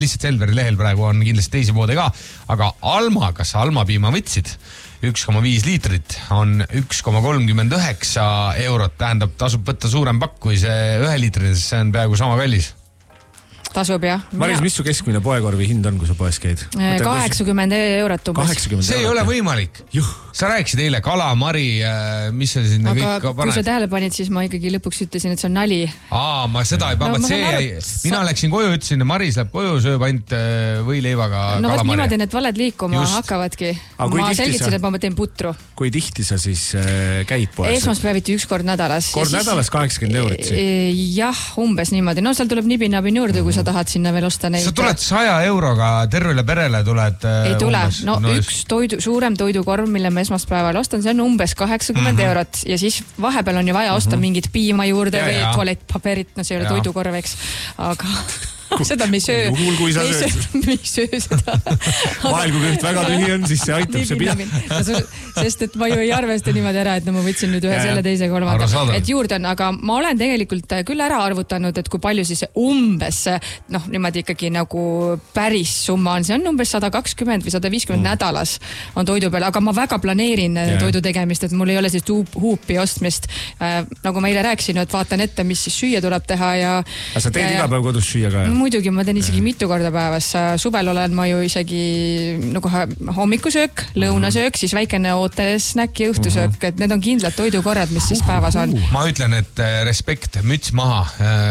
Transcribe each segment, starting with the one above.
lihtsalt Selveri lehel praegu on kindlasti teisi poode ka, aga Alma, kas Alma piima võtsid? 1,5 liitrit on 1,39 eurot, tähendab, tasub võtta suurem pakk kui see 1 liitri, see on peaaegu sama kallis. Tasub jah. Maris, mis su keskmine poekorvi hind on, kui sa poes käid? 80 eurot umbes. See ei ole võimalik. Sa rääkisid eile kalamari, mis sa sinna kõik paned? Aga kui sa tähele panid, siis ma ikkagi lõpuks ütlesin, et see on nali. Ma seda ei pannud. Mina läksin koju, ütlesin, Maris läheb koju, sööb ainult võileivaga kalamari. No niimoodi need valed liikuma hakkavadki. Ma selgitasin, et ma teen putru. Kui tihti sa siis käid poes? Esmaspäeviti 1 kord nädalas. Kord nädalas 80 eurot? Jah, umbes niimoodi. No seal tuleb nibinabin juurde, kui sa tahad sinna veel osta neid. Sa tuled 100 euroga tervele perele tuled ei tule. No üks suurem toidukorv, mille ma esmaspäeval ostan, see on umbes 80 eurot ja siis vahepeal on ju vaja osta mingit piima juurde või tualettpaberit, no see ei ole toidukorv, eks. Aga seda me ei söö. Juhul, kui sa sööd. Me ei söö seda. Vahel, kui kõht väga tühi on, siis see aitab see pida. Sest et ma ju ei arvesta niimoodi ära, et ma võtsin nüüd ühe selle teise kolmanda. Et juurde on, aga ma olen tegelikult küll ära arvutanud, et kui palju siis umbes, niimoodi ikkagi nagu päris summa on. See on umbes 120 või 150 nädalas on toidu peal, aga ma väga planeerin toidu tegemist, et mul ei ole sellist huupi ostmist. Nagu ma eile rääkisin, et vaatan ette, mis siis süüa tuleb teha ja... Aga sa teed iga päev kodus süüa ka? Muidugi, ma teen isegi mitu korda päevas. Suvel olen ma ju isegi nagu hommikusöök, lõunasöök, siis väikene ootesnäkk ja õhtusöök, et need on kindlad toidukorrad, mis siis päevas on. Ma ütlen, et respekt, müts maha.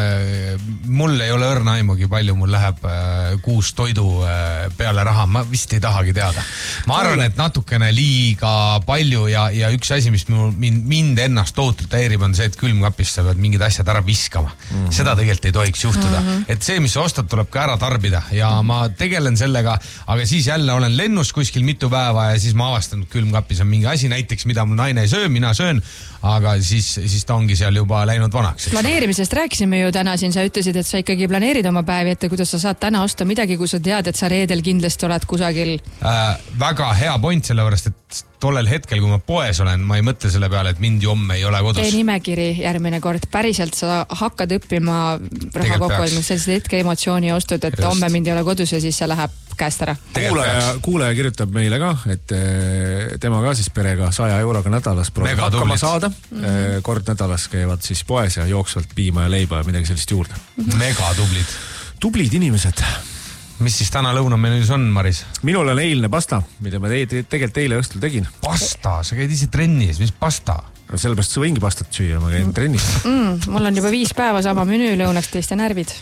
Mul ei ole õrna aimugi palju, mul läheb kuus toidu peale raha. Ma vist ei tahagi teada. Ma arvan, et natukene liiga palju ja üks asi, mis mind ennast tohutult häirib, on see, et külmkapist sa pead mingid asjad ära viskama. Seda tegelikult ei tohiks juhtuda. Et see, mis ostad, tuleb ka ära tarbida ja ma tegelen sellega, aga siis jälle olen lennus kuskil mitu päeva ja siis ma avastan, et külmkapis on mingi asi näiteks, mida mu naine ei söö, mina söön, aga siis ta ongi seal juba läinud vanaks. Planeerimisest rääkisime ju täna siin, sa ütlesid, et sa ikkagi planeerid oma päevi ette, kuidas sa saad täna osta midagi, kui sa tead, et sa reedel kindlasti oled kusagil. Väga hea point sellepärast, et tollel hetkel, kui ma poes olen, ma ei mõtle selle peale, et mind ju homme ei ole kodus. Tee nimekiri järgmine kord. Päriselt sa hakkad õppima raha kokku, sellised hetke emotsiooni ostud, et homme mind ei ole kodus ja siis see läheb käest ära. Kuulaja kirjutab meile ka, et tema ka siis perega 100 euroga nädalas proovib hakkama saada. Kord nädalas käivad siis poes ja jooksvalt piima ja leiba ja midagi sellist juurde. Mega tublid. Tublid inimesed. Mis siis täna lõunamenüüs on, Maris? Minul on eilne pasta, mida ma tegelikult eile õhtul tegin. Pasta? Sa käid ise trennis, mis pasta? Sellepärast sa võingi pastat süüa, ma käin trennis. Mul on juba 5 päeva sama menüü, lõunaks teiste närvid.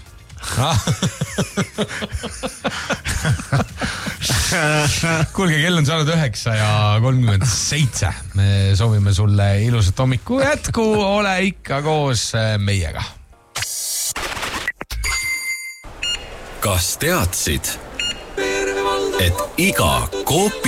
Kuulge, kell on saanud 9:37. Me soovime sulle ilusat hommiku jätku, ole ikka koos meiega. Kas teadsid, et iga Coopi